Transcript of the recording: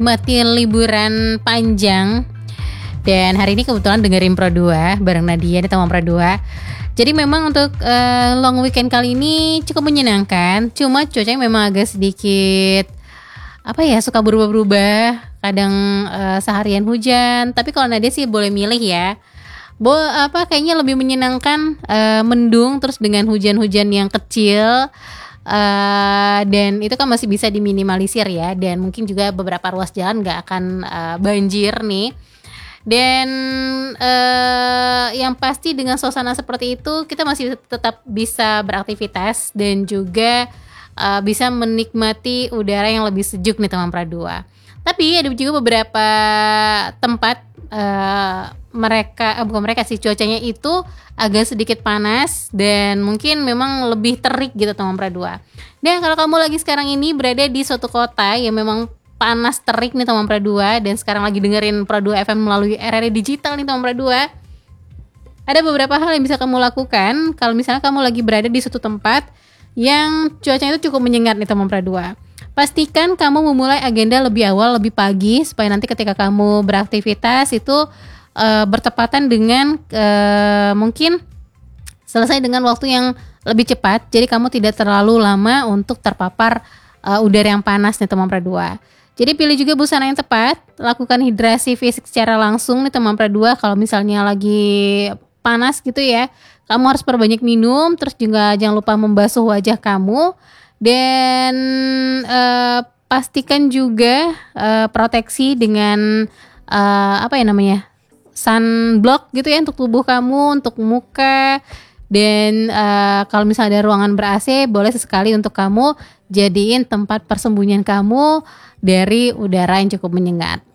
menikmati liburan panjang. Dan hari ini kebetulan dengerin Pro 2 bareng Nadia di Taman Pro 2. Jadi memang untuk long weekend kali ini cukup menyenangkan. Cuma cuacanya memang agak sedikit suka berubah-berubah. Kadang seharian hujan. Tapi kalau Nadia sih boleh milih ya. Kayaknya lebih menyenangkan mendung terus dengan hujan-hujan yang kecil. Dan itu kan masih bisa diminimalisir ya, dan mungkin juga beberapa ruas jalan nggak akan banjir nih. Dan yang pasti dengan suasana seperti itu kita masih tetap bisa beraktivitas dan juga bisa menikmati udara yang lebih sejuk nih Taman Pradua. Tapi ada juga beberapa tempat cuacanya itu agak sedikit panas dan mungkin memang lebih terik gitu Taman Pradua. Dan kalau kamu lagi sekarang ini berada di suatu kota yang memang panas terik nih Taman Pradua, dan sekarang lagi dengerin Pradua FM melalui RRI Digital nih Taman Pradua, ada beberapa hal yang bisa kamu lakukan kalau misalnya kamu lagi berada di suatu tempat yang cuacanya itu cukup menyengat nih Taman Pradua. Pastikan kamu memulai agenda lebih awal, lebih pagi, supaya nanti ketika kamu beraktivitas itu bertepatan dengan mungkin selesai dengan waktu yang lebih cepat. Jadi kamu tidak terlalu lama untuk terpapar udara yang panas nih Taman Pradua. Jadi pilih juga busana yang tepat, lakukan hidrasi fisik secara langsung nih Taman Pradua. Kalau misalnya lagi panas gitu ya, kamu harus perbanyak minum, terus juga jangan lupa membasuh wajah kamu. Dan pastikan juga proteksi dengan sunblock gitu ya untuk tubuh kamu, untuk muka. Dan kalau misalnya ada ruangan ber-AC, boleh sesekali untuk kamu jadiin tempat persembunyian kamu dari udara yang cukup menyengat.